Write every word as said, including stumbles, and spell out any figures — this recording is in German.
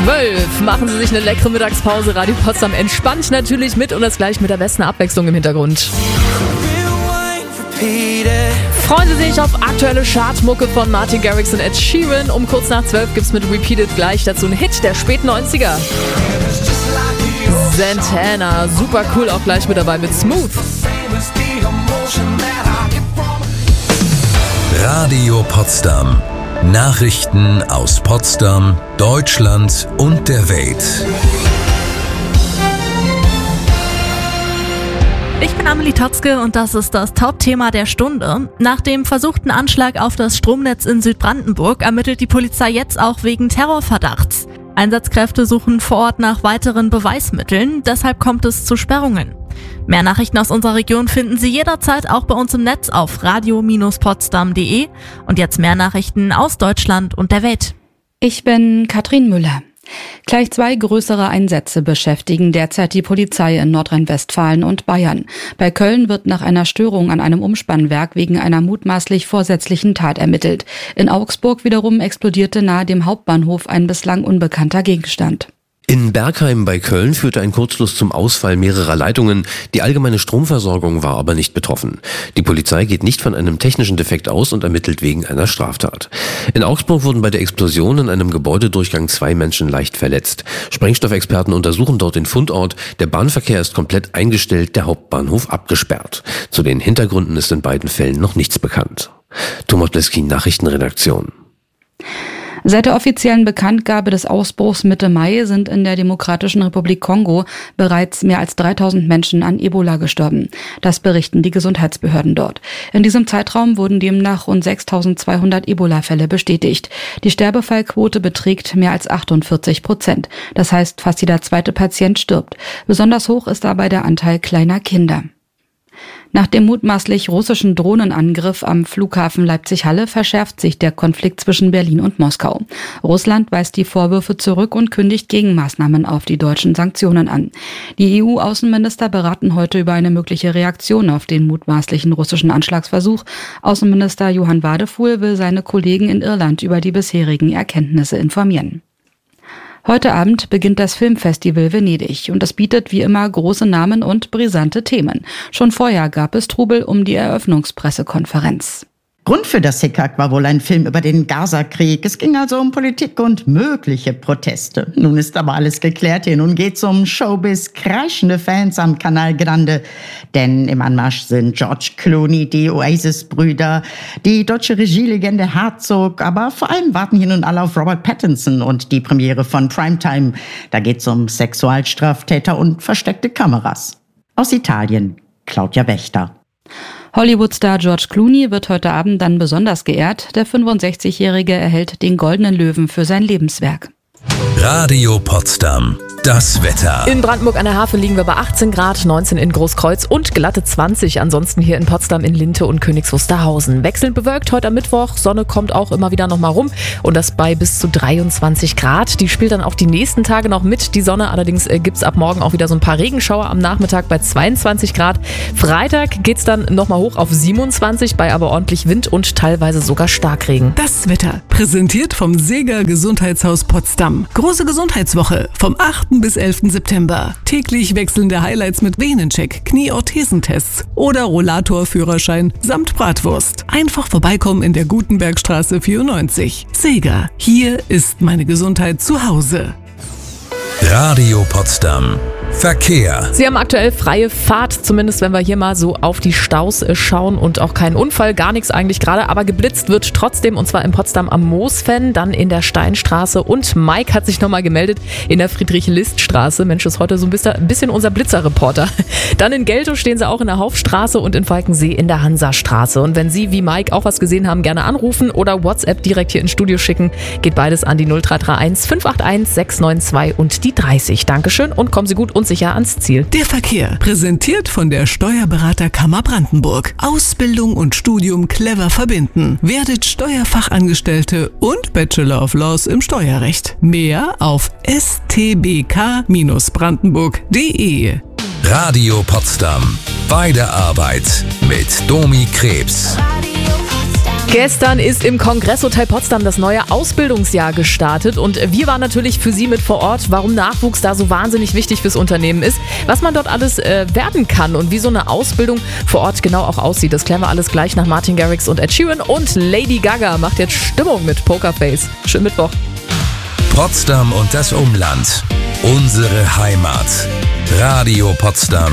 zwölf. Machen Sie sich eine leckere Mittagspause. Radio Potsdam entspannt natürlich mit und das gleich mit der besten Abwechslung im Hintergrund. Freuen Sie sich auf aktuelle Chartmucke von Martin Garrix und Ed Sheeran. Um kurz nach zwölf gibt's mit Repeated gleich dazu einen Hit der späten neunziger. Santana, super cool, auch gleich mit dabei mit Smooth. Radio Potsdam. Nachrichten aus Potsdam, Deutschland und der Welt. Ich bin Amelie Totzke und das ist das Top-Thema der Stunde. Nach dem versuchten Anschlag auf das Stromnetz in Südbrandenburg ermittelt die Polizei jetzt auch wegen Terrorverdachts. Einsatzkräfte suchen vor Ort nach weiteren Beweismitteln, deshalb kommt es zu Sperrungen. Mehr Nachrichten aus unserer Region finden Sie jederzeit auch bei uns im Netz auf radio Bindestrich potsdam punkt de. Und jetzt mehr Nachrichten aus Deutschland und der Welt. Ich bin Katrin Müller. Gleich zwei größere Einsätze beschäftigen derzeit die Polizei in Nordrhein-Westfalen und Bayern. Bei Köln wird nach einer Störung an einem Umspannwerk wegen einer mutmaßlich vorsätzlichen Tat ermittelt. In Augsburg wiederum explodierte nahe dem Hauptbahnhof ein bislang unbekannter Gegenstand. In Bergheim bei Köln führte ein Kurzschluss zum Ausfall mehrerer Leitungen. Die allgemeine Stromversorgung war aber nicht betroffen. Die Polizei geht nicht von einem technischen Defekt aus und ermittelt wegen einer Straftat. In Augsburg wurden bei der Explosion in einem Gebäudedurchgang zwei Menschen leicht verletzt. Sprengstoffexperten untersuchen dort den Fundort. Der Bahnverkehr ist komplett eingestellt, der Hauptbahnhof abgesperrt. Zu den Hintergründen ist in beiden Fällen noch nichts bekannt. Thomas Bleski, Nachrichtenredaktion. Seit der offiziellen Bekanntgabe des Ausbruchs Mitte Mai sind in der Demokratischen Republik Kongo bereits mehr als dreitausend Menschen an Ebola gestorben. Das berichten die Gesundheitsbehörden dort. In diesem Zeitraum wurden demnach rund sechstausendzweihundert Ebola-Fälle bestätigt. Die Sterbefallquote beträgt mehr als achtundvierzig Prozent. Das heißt, fast jeder zweite Patient stirbt. Besonders hoch ist dabei der Anteil kleiner Kinder. Nach dem mutmaßlich russischen Drohnenangriff am Flughafen Leipzig-Halle verschärft sich der Konflikt zwischen Berlin und Moskau. Russland weist die Vorwürfe zurück und kündigt Gegenmaßnahmen auf die deutschen Sanktionen an. Die E U-Außenminister beraten heute über eine mögliche Reaktion auf den mutmaßlichen russischen Anschlagsversuch. Außenminister Johann Wadefuhl will seine Kollegen in Irland über die bisherigen Erkenntnisse informieren. Heute Abend beginnt das Filmfestival Venedig und es bietet wie immer große Namen und brisante Themen. Schon vorher gab es Trubel um die Eröffnungspressekonferenz. Grund für das Hickhack war wohl ein Film über den Gaza-Krieg. Es ging also um Politik und mögliche Proteste. Nun ist aber alles geklärt hier. Nun geht's um Showbiz, kreischende Fans am Canal Grande. Denn im Anmarsch sind George Clooney, die Oasis-Brüder, die deutsche Regielegende Herzog. Aber vor allem warten hier nun alle auf Robert Pattinson und die Premiere von Primetime. Da geht's um Sexualstraftäter und versteckte Kameras. Aus Italien, Claudia Wächter. Hollywood-Star George Clooney wird heute Abend dann besonders geehrt. Der fünfundsechzigjährige erhält den Goldenen Löwen für sein Lebenswerk. Radio Potsdam. Das Wetter. In Brandenburg an der Havel liegen wir bei achtzehn Grad, neunzehn in Großkreuz und glatte zwanzig. Ansonsten hier in Potsdam in Linte und Königs Wusterhausen. Wechselnd bewölkt heute am Mittwoch. Sonne kommt auch immer wieder noch mal rum. Und das bei bis zu dreiundzwanzig Grad. Die spielt dann auch die nächsten Tage noch mit. Die Sonne allerdings äh, gibt es ab morgen auch wieder so ein paar Regenschauer am Nachmittag bei zweiundzwanzig Grad. Freitag geht es dann noch mal hoch auf siebenundzwanzig, bei aber ordentlich Wind und teilweise sogar Starkregen. Das Wetter präsentiert vom Seeger Gesundheitshaus Potsdam. Große Gesundheitswoche vom achten bis elften September. Täglich wechselnde Highlights mit Venencheck, Knieorthesentests oder Rollatorführerschein samt Bratwurst. Einfach vorbeikommen in der Gutenbergstraße vierundneunzig. Seeger, hier ist meine Gesundheit zu Hause. Radio Potsdam. Verkehr. Sie haben aktuell freie Fahrt, zumindest wenn wir hier mal so auf die Staus schauen und auch kein Unfall, gar nichts eigentlich gerade, aber geblitzt wird trotzdem und zwar in Potsdam am Moosfen, dann in der Steinstraße und Mike hat sich nochmal gemeldet in der Friedrich-List-Straße. Mensch, ist heute so ein bisschen unser Blitzerreporter. Dann in Geltow stehen sie auch in der Haufstraße und in Falkensee in der Hansastraße. Und wenn Sie wie Mike auch was gesehen haben, gerne anrufen oder WhatsApp direkt hier ins Studio schicken. Geht beides an die null drei drei eins fünf acht eins sechs neun zwei und die dreißig. Dankeschön und kommen Sie gut und sicher ans Ziel. Der Verkehr, präsentiert von der Steuerberaterkammer Brandenburg. Ausbildung und Studium clever verbinden. Werdet Steuerfachangestellte und Bachelor of Laws im Steuerrecht. Mehr auf s t b k brandenburg punkt de. Radio Potsdam. Bei der Arbeit mit Domi Krebs. Gestern ist im Kongresshotel Potsdam das neue Ausbildungsjahr gestartet und wir waren natürlich für Sie mit vor Ort, warum Nachwuchs da so wahnsinnig wichtig fürs Unternehmen ist, was man dort alles äh, werden kann und wie so eine Ausbildung vor Ort genau auch aussieht. Das klären wir alles gleich nach Martin Garrix und Ed Sheeran, und Lady Gaga macht jetzt Stimmung mit Pokerface. Schönen Mittwoch. Potsdam und das Umland. Unsere Heimat. Radio Potsdam.